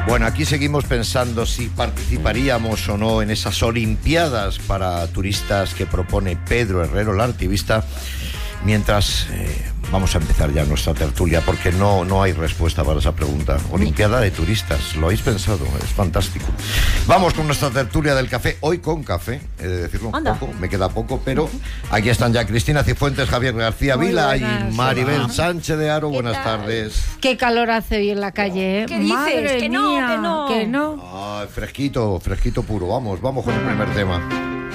Bueno, aquí seguimos pensando si participaríamos o no en esas Olimpiadas para turistas que propone Pedro Herrero, el activista, mientras vamos a empezar ya nuestra tertulia, porque no hay respuesta para esa pregunta. Olimpiada de turistas, ¿lo habéis pensado? Es fantástico. Vamos con nuestra tertulia del café, hoy con café, he de decirlo un poco, me queda poco, pero aquí están ya Cristina Cifuentes, Javier García Vila y Maribel Sánchez de Haro. Buenas tardes. Qué calor hace hoy en la calle, ¿eh? ¿Qué dices? Madre Que mía, no. que no. Ah, fresquito puro. Vamos con el primer tema.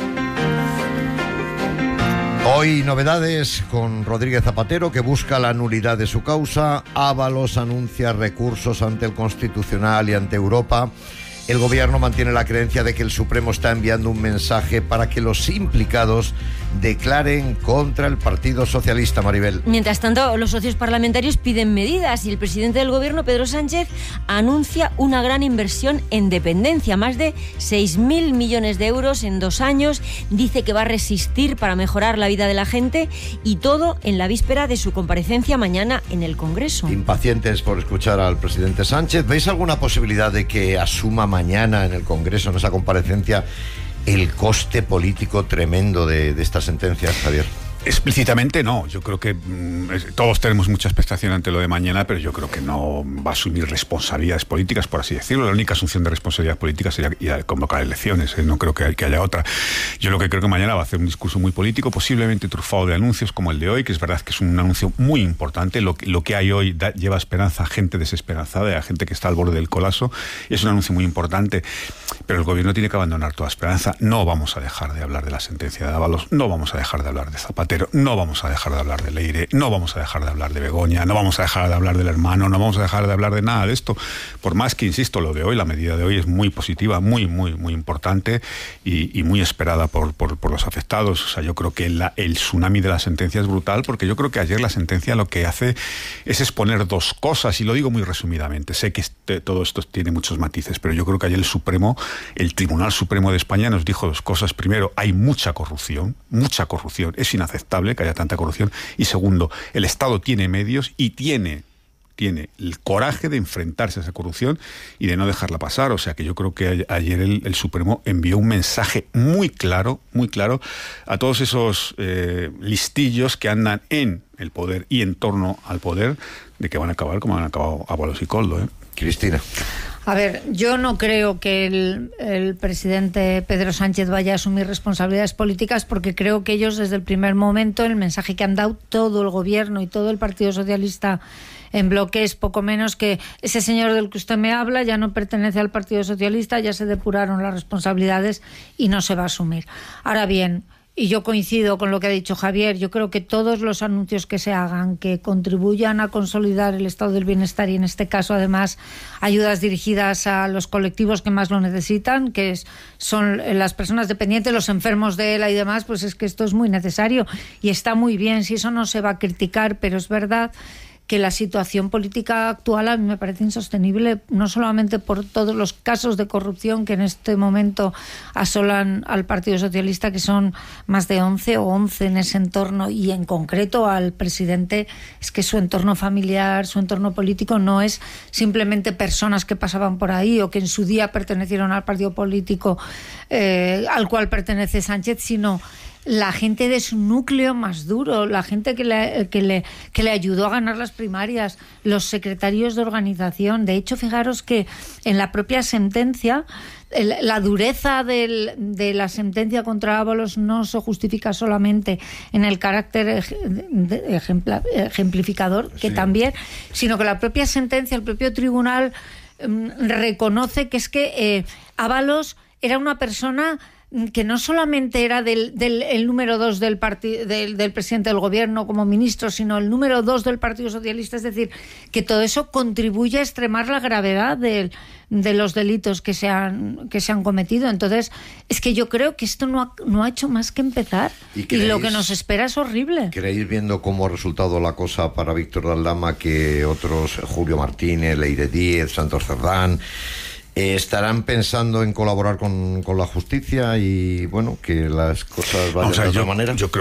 Hoy novedades con Rodríguez Zapatero, que busca la nulidad de su causa. Ábalos anuncia recursos ante el Constitucional y ante Europa. El gobierno mantiene la creencia de que el Supremo está enviando un mensaje para que los implicados declaren contra el Partido Socialista, Maribel. Mientras tanto, los socios parlamentarios piden medidas y el presidente del gobierno, Pedro Sánchez, anuncia una gran inversión en dependencia, más de 6.000 millones de euros en 2 años. Dice que va a resistir para mejorar la vida de la gente, y todo en la víspera de su comparecencia mañana en el Congreso. Impacientes por escuchar al presidente Sánchez. ¿Veis alguna posibilidad de que asuma mañana en el Congreso, en esa comparecencia, el coste político tremendo de estas sentencias, Javier? Explícitamente no, yo creo que todos tenemos mucha expectación ante lo de mañana, pero yo creo que no va a asumir responsabilidades políticas, por así decirlo. La única asunción de responsabilidad política sería ir a convocar elecciones, no creo que haya otra. Yo lo que creo que mañana va a hacer un discurso muy político, posiblemente trufado de anuncios como el de hoy, que es verdad que es un anuncio muy importante. Lo que hay hoy lleva esperanza a gente desesperanzada, a gente que está al borde del colapso. Es un anuncio muy importante, pero el gobierno tiene que abandonar toda esperanza. No vamos a dejar de hablar de la sentencia de Ábalos, no vamos a dejar de hablar de Zapatero, no vamos a dejar de hablar de Leire, no vamos a dejar de hablar de Begoña, no vamos a dejar de hablar del hermano, no vamos a dejar de hablar de nada de esto. Por más que, insisto, lo de hoy, la medida de hoy es muy positiva, muy importante y muy esperada por los afectados. O sea, yo creo que el tsunami de la sentencia es brutal, porque yo creo que ayer la sentencia lo que hace es exponer dos cosas, y lo digo muy resumidamente. Sé que todo esto tiene muchos matices, pero yo creo que ayer el Tribunal Supremo de España nos dijo dos cosas. Primero, hay mucha corrupción, es inaceptable que haya tanta corrupción. Y segundo, el Estado tiene medios y tiene el coraje de enfrentarse a esa corrupción y de no dejarla pasar. O sea que yo creo que ayer el Supremo envió un mensaje muy claro a todos esos listillos que andan en el poder y en torno al poder, de que van a acabar como han acabado Ábalos y Koldo, ¿eh? Cristina. A ver, yo no creo que el presidente Pedro Sánchez vaya a asumir responsabilidades políticas, porque creo que ellos desde el primer momento, el mensaje que han dado todo el gobierno y todo el Partido Socialista en bloque es poco menos que ese señor del que usted me habla ya no pertenece al Partido Socialista, ya se depuraron las responsabilidades y no se va a asumir. Ahora bien, y yo coincido con lo que ha dicho Javier, yo creo que todos los anuncios que se hagan que contribuyan a consolidar el estado del bienestar, y en este caso además ayudas dirigidas a los colectivos que más lo necesitan, que son las personas dependientes, los enfermos de ELA y demás, pues es que esto es muy necesario y está muy bien, si eso no se va a criticar, pero es verdad que la situación política actual a mí me parece insostenible, no solamente por todos los casos de corrupción que en este momento asolan al Partido Socialista, que son más de 11 en ese entorno, y en concreto al presidente, es que su entorno familiar, su entorno político no es simplemente personas que pasaban por ahí o que en su día pertenecieron al partido político al cual pertenece Sánchez, sino la gente de su núcleo más duro, la gente que le ayudó a ganar las primarias, los secretarios de organización. De hecho, fijaros que en la propia sentencia, la dureza de la sentencia contra Ábalos no se justifica solamente en el carácter ejemplificador, que sí, también, sino que la propia sentencia, el propio tribunal reconoce que es que Ábalos era una persona que no solamente era el número 2 del presidente del gobierno como ministro, sino el número 2 del Partido Socialista. Es decir, que todo eso contribuye a extremar la gravedad de los delitos que se han cometido. Entonces, es que yo creo que esto no ha hecho más que empezar, y lo que nos espera es horrible. ¿Creéis, viendo cómo ha resultado la cosa para Víctor de Aldama, que otros, Julio Martínez, Leire Díez, Santos Cerdán, estarán pensando en colaborar con la justicia y, bueno, que las cosas vayan de otra manera? Yo creo